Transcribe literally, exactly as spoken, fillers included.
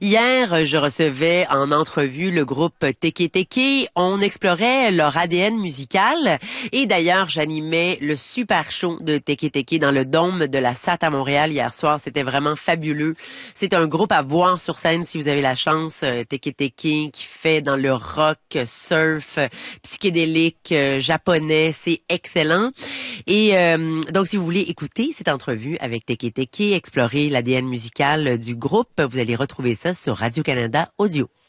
Hier, je recevais en entrevue le groupe Teke Teke. On explorait leur A D N musical et d'ailleurs, j'animais le super show de Teke Teke dans le dôme de la S A T à Montréal hier soir. C'était vraiment fabuleux. C'est un groupe à voir sur scène si vous avez la chance. Teke Teke qui fait dans le rock, surf, psychédélique, euh, japonais. C'est excellent. Et euh, donc, si vous voulez écouter cette entrevue avec Teke Teke, explorer l'A D N musical du groupe, vous allez retrouver ça sur Radio-Canada Audio.